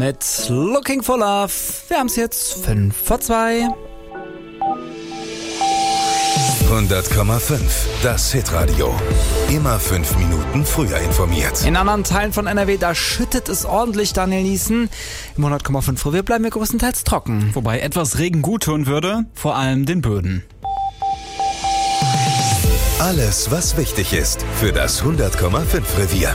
mit Looking for Love. Wir haben es jetzt 5:02. 100,5. Das Hitradio. Immer 5 Minuten früher informiert. In anderen Teilen von NRW, da schüttet es ordentlich, Daniel Niesen. Im 100,5 Früh bleiben wir größtenteils trocken. Wobei etwas Regen gut tun würde, vor allem den Böden. Alles, was wichtig ist für das 100,5 Revier.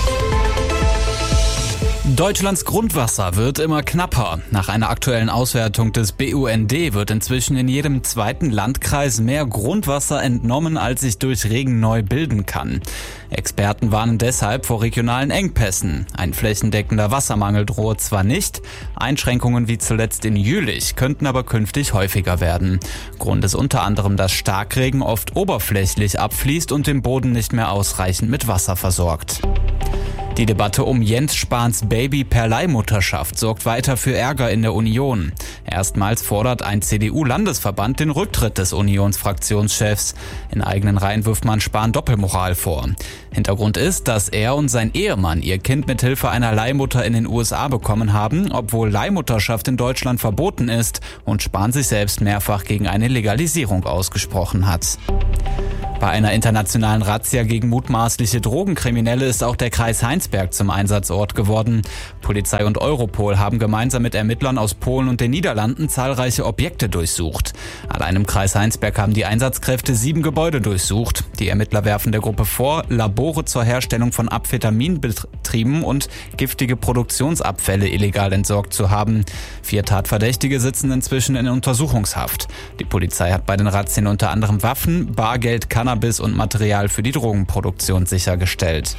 Deutschlands Grundwasser wird immer knapper. Nach einer aktuellen Auswertung des BUND wird inzwischen in jedem zweiten Landkreis mehr Grundwasser entnommen, als sich durch Regen neu bilden kann. Experten warnen deshalb vor regionalen Engpässen. Ein flächendeckender Wassermangel drohe zwar nicht, Einschränkungen wie zuletzt in Jülich könnten aber künftig häufiger werden. Grund ist unter anderem, dass Starkregen oft oberflächlich abfließt und den Boden nicht mehr ausreichend mit Wasser versorgt. Die Debatte um Jens Spahns Baby per Leihmutterschaft sorgt weiter für Ärger in der Union. Erstmals fordert ein CDU-Landesverband den Rücktritt des Unionsfraktionschefs. In eigenen Reihen wirft man Spahn Doppelmoral vor. Hintergrund ist, dass er und sein Ehemann ihr Kind mithilfe einer Leihmutter in den USA bekommen haben, obwohl Leihmutterschaft in Deutschland verboten ist und Spahn sich selbst mehrfach gegen eine Legalisierung ausgesprochen hat. Bei einer internationalen Razzia gegen mutmaßliche Drogenkriminelle ist auch der Kreis Heinsberg zum Einsatzort geworden. Polizei und Europol haben gemeinsam mit Ermittlern aus Polen und den Niederlanden zahlreiche Objekte durchsucht. Allein im Kreis Heinsberg haben die Einsatzkräfte 7 Gebäude durchsucht. Die Ermittler werfen der Gruppe vor, Labore zur Herstellung von Amphetamin betrieben und giftige Produktionsabfälle illegal entsorgt zu haben. 4 Tatverdächtige sitzen inzwischen in Untersuchungshaft. Die Polizei hat bei den Razzien unter anderem Waffen, Bargeld, Cannabis und Material für die Drogenproduktion sichergestellt.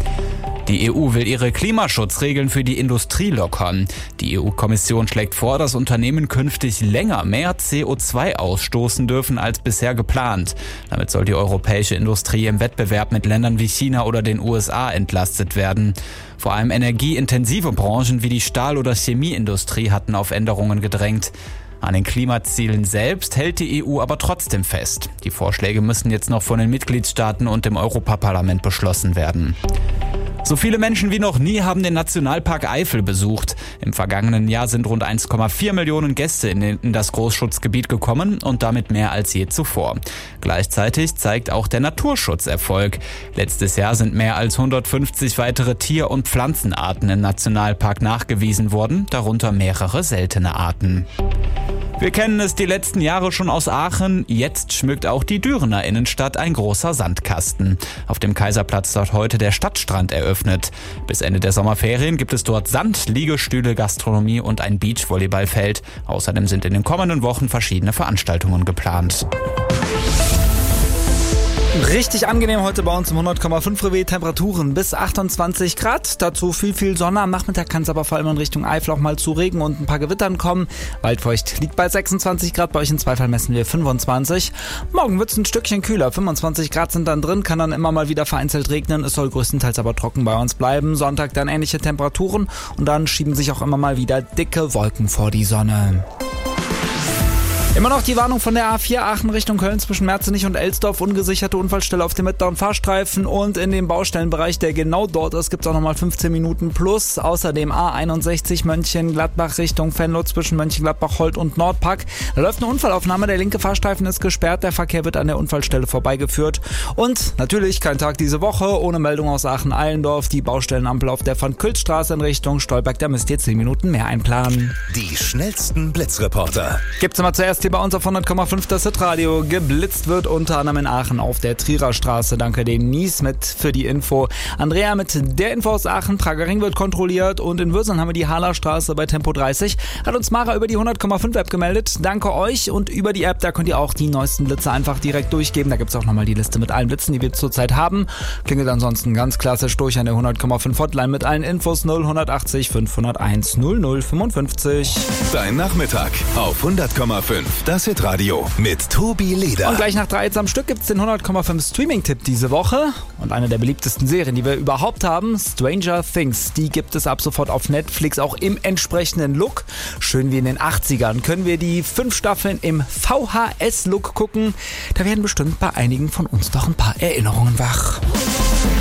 Die EU will ihre Klimaschutzregeln für die Industrie lockern. Die EU-Kommission schlägt vor, dass Unternehmen künftig länger mehr CO2 ausstoßen dürfen als bisher geplant. Damit soll die europäische Industrie im Wettbewerb mit Ländern wie China oder den USA entlastet werden. Vor allem energieintensive Branchen wie die Stahl- oder Chemieindustrie hatten auf Änderungen gedrängt. An den Klimazielen selbst hält die EU aber trotzdem fest. Die Vorschläge müssen jetzt noch von den Mitgliedstaaten und dem Europaparlament beschlossen werden. So viele Menschen wie noch nie haben den Nationalpark Eifel besucht. Im vergangenen Jahr sind rund 1,4 Millionen Gäste in das Großschutzgebiet gekommen und damit mehr als je zuvor. Gleichzeitig zeigt auch der Naturschutz Erfolg. Letztes Jahr sind mehr als 150 weitere Tier- und Pflanzenarten im Nationalpark nachgewiesen worden, darunter mehrere seltene Arten. Wir kennen es die letzten Jahre schon aus Aachen. Jetzt schmückt auch die Dürener Innenstadt ein großer Sandkasten. Auf dem Kaiserplatz wird heute der Stadtstrand eröffnet. Bis Ende der Sommerferien gibt es dort Sand, Liegestühle, Gastronomie und ein Beachvolleyballfeld. Außerdem sind in den kommenden Wochen verschiedene Veranstaltungen geplant. Richtig angenehm heute bei uns im 100,5 Revier. Temperaturen bis 28 Grad. Dazu viel Sonne. Am Nachmittag kann es aber vor allem in Richtung Eifel auch mal zu Regen und ein paar Gewittern kommen. Waldfeucht liegt bei 26 Grad. Bei euch in Zweifel messen wir 25. Morgen wird es ein Stückchen kühler. 25 Grad sind dann drin. Kann dann immer mal wieder vereinzelt regnen. Es soll größtenteils aber trocken bei uns bleiben. Sonntag dann ähnliche Temperaturen. Und dann schieben sich auch immer mal wieder dicke Wolken vor die Sonne. Immer noch die Warnung von der A4 Aachen Richtung Köln zwischen Merzenich und Elsdorf. Ungesicherte Unfallstelle auf dem mittleren Fahrstreifen und in dem Baustellenbereich, der genau dort ist, gibt es auch nochmal 15 Minuten plus. Außerdem A61 Mönchengladbach Richtung Venlo zwischen Mönchengladbach, Holt und Nordpark. Da läuft eine Unfallaufnahme, der linke Fahrstreifen ist gesperrt, der Verkehr wird an der Unfallstelle vorbeigeführt. Und natürlich kein Tag diese Woche ohne Meldung aus Aachen-Allendorf. Die Baustellenampel auf der von Kültstraße in Richtung Stolberg, da müsst ihr 10 Minuten mehr einplanen. Die schnellsten Blitzreporter. Gibt's immer zuerst hier bei uns auf 100,5 das Hitradio. Geblitzt wird unter anderem in Aachen auf der Trierer Straße. Danke den Nies mit für die Info. Andrea mit der Info aus Aachen. Prager Ring wird kontrolliert und in Würsern haben wir die Haller Straße bei Tempo 30. Hat uns Mara über die 100,5 App gemeldet. Danke euch und über die App, da könnt ihr auch die neuesten Blitze einfach direkt durchgeben. Da gibt's auch nochmal die Liste mit allen Blitzen, die wir zurzeit haben. Klingelt ansonsten ganz klassisch durch an der 100,5 Hotline mit allen Infos 0180 501 0055. Dein Nachmittag auf 100,5. Das Hitradio mit Tobi Leder. Und gleich nach 3 am Stück gibt's den 100,5 Streaming-Tipp diese Woche. Und eine der beliebtesten Serien, die wir überhaupt haben, Stranger Things. Die gibt es ab sofort auf Netflix, auch im entsprechenden Look. Schön wie in den 80ern können wir die 5 Staffeln im VHS-Look gucken. Da werden bestimmt bei einigen von uns doch ein paar Erinnerungen wach.